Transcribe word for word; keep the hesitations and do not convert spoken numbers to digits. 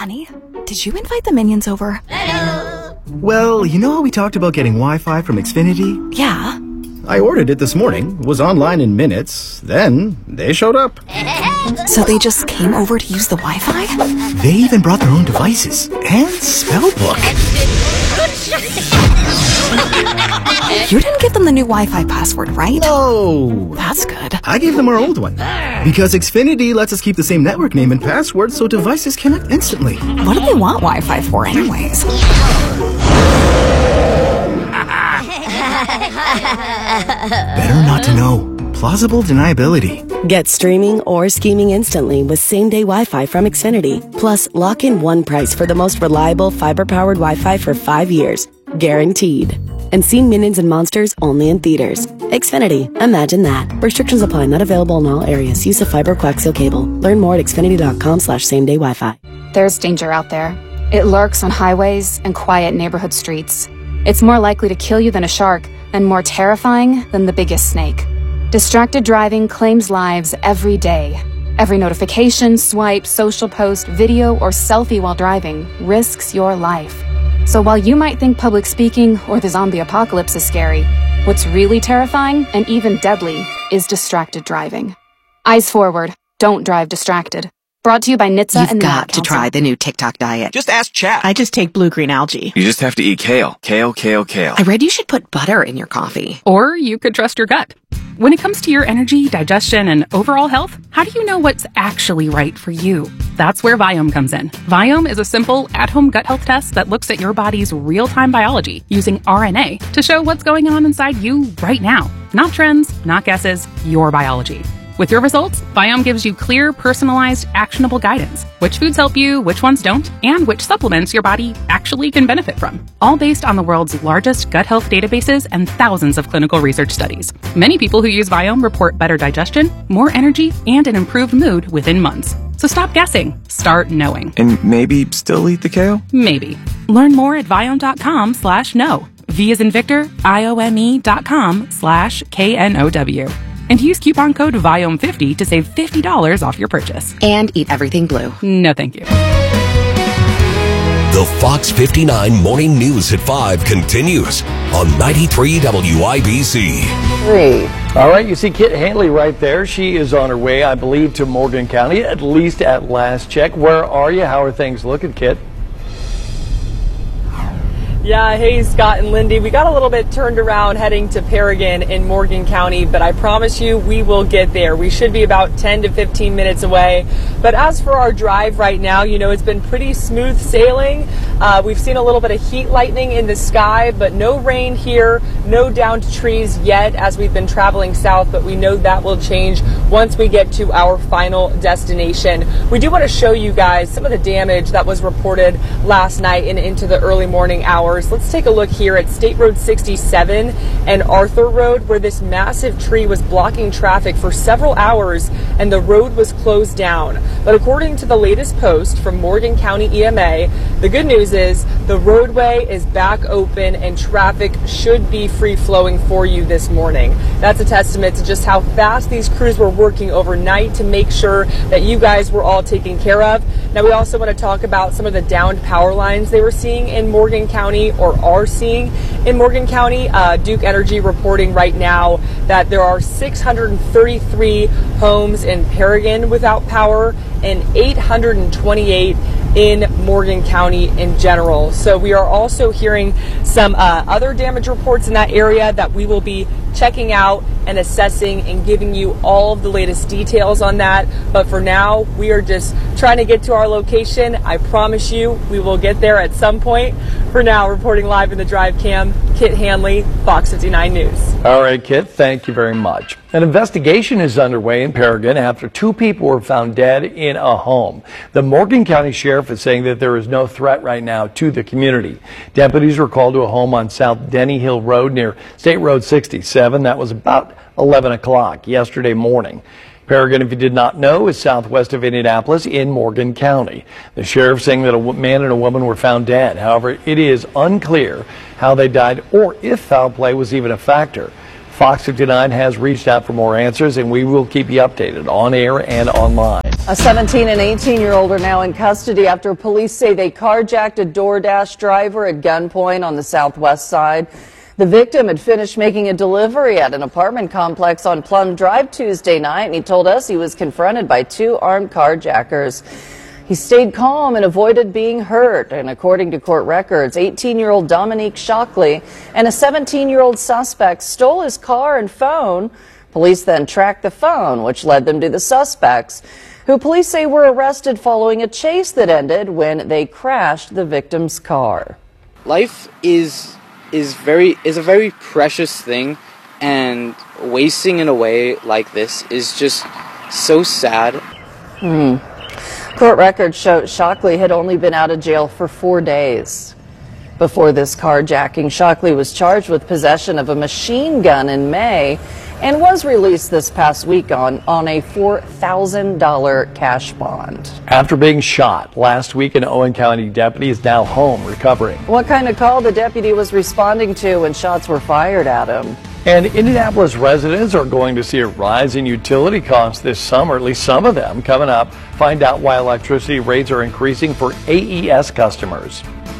Honey, did you invite the minions over? Hello. Well, you know how we talked about getting Wi-Fi from Xfinity? Yeah. I ordered it this morning, was online in minutes, then they showed up. So they just came over to use the Wi-Fi? They even brought their own devices and spellbook. You didn't give them the new Wi-Fi password, right? No. That's good. I gave them our old one. Because Xfinity lets us keep the same network name and password so devices connect instantly. What do they want Wi-Fi for anyways? Better not to know. Plausible deniability. Get streaming or scheming instantly with same-day Wi-Fi from Xfinity. Plus, lock in one price for the most reliable fiber-powered Wi-Fi for five years. Guaranteed. And see Minions and Monsters only in theaters. Xfinity. Imagine that. Restrictions apply. Not available in all areas. Use of fiber coaxial cable. Learn more at xfinity.com slash same-day Wi-Fi. There's danger out there. It lurks on highways and quiet neighborhood streets. It's more likely to kill you than a shark, and more terrifying than the biggest snake. Distracted driving claims lives every day. Every notification, swipe, social post, video, or selfie while driving risks your life. So while you might think public speaking or the zombie apocalypse is scary, what's really terrifying and even deadly is distracted driving. Eyes forward. Don't drive distracted. Brought to you by N H T S A You've and the got Ad to Council. try the new TikTok diet. Just ask chat. I just take blue-green algae. You just have to eat kale. Kale, kale, kale. I read you should put butter in your coffee. Or you could trust your gut. When it comes to your energy, digestion, and overall health, how do you know what's actually right for you? That's where Viome comes in. Viome is a simple, at-home gut health test that looks at your body's real-time biology using R N A to show what's going on inside you right now. Not trends, not guesses, your biology. With your results, Viome gives you clear, personalized, actionable guidance. Which foods help you, which ones don't, and which supplements your body actually can benefit from. All based on the world's largest gut health databases and thousands of clinical research studies. Many people who use Viome report better digestion, more energy, and an improved mood within months. So stop guessing. Start knowing. And maybe still eat the kale? Maybe. Learn more at Viome.com slash know. V as in Victor, I O M E dot com slash K N O W. And use coupon code Viome fifty to save fifty dollars off your purchase. And eat everything blue. No, thank you. The Fox fifty-nine Morning News at five continues on ninety-three W I B C. Hey. All right, you see Kit Hanley right there. She is on her way, I believe, to Morgan County, at least at last check. Where are you? How are things looking, Kit? Yeah, hey, Scott and Lindy. We got a little bit turned around heading to Paragon in Morgan County, but I promise you we will get there. We should be about ten to fifteen minutes away. But as for our drive right now, you know, it's been pretty smooth sailing. Uh, we've seen a little bit of heat lightning in the sky, but no rain here, no downed trees yet as we've been traveling south, but we know that will change once we get to our final destination. We do want to show you guys some of the damage that was reported last night and into the early morning hours. Let's take a look here at State Road sixty-seven and Arthur Road, where this massive tree was blocking traffic for several hours and the road was closed down. But according to the latest post from Morgan County E M A, the good news is the roadway is back open and traffic should be free flowing for you this morning. That's a testament to just how fast these crews were working overnight to make sure that you guys were all taken care of. Now, we also want to talk about some of the downed power lines they were seeing in Morgan County, or are seeing in Morgan County. Uh, Duke Energy reporting right now that there are six hundred thirty-three homes in Paragon without power and eight hundred twenty-eight in Morgan County in general. So we are also hearing some uh, other damage reports in that area that we will be checking out and assessing and giving you all of the latest details on that. But for now, we are just trying to get to our location. I promise you we will get there at some point. For now, reporting live in the Drive Cam, Kit Hanley, Fox fifty-nine News. All right, Kit, thank you very much. An investigation is underway in Paragon after two people were found dead in a home. The Morgan County Sheriff is saying that there is no threat right now to the community. Deputies were called to a home on South Denny Hill Road near State Road sixty-seven. That was about eleven o'clock yesterday morning. Paragon, if you did not know, is southwest of Indianapolis in Morgan County. The sheriff saying that a man and a woman were found dead. However, it is unclear how they died or if foul play was even a factor. Fox fifty-nine has reached out for more answers, and we will keep you updated on air and online. A seventeen and eighteen year old are now in custody after police say they carjacked a DoorDash driver at gunpoint on the southwest side. The victim had finished making a delivery at an apartment complex on Plum Drive Tuesday night, and he told us he was confronted by two armed carjackers. He stayed calm and avoided being hurt, and according to court records, eighteen year old Dominique Shockley and a seventeen year old suspect stole his car and phone. Police then tracked the phone, which led them to the suspects, who police say were arrested following a chase that ended when they crashed the victim's car. Life is is very is a very precious thing, and wasting it away like this is just so sad. Hmm. Court records show Shockley had only been out of jail for four days. Before this carjacking, Shockley was charged with possession of a machine gun in May and was released this past week on, on a four thousand dollar cash bond. After being shot last week, an Owen County deputy is now home recovering. What kind of call the deputy was responding to when shots were fired at him? And Indianapolis residents are going to see a rise in utility costs this summer, at least some of them. Coming up, find out why electricity rates are increasing for A E S customers.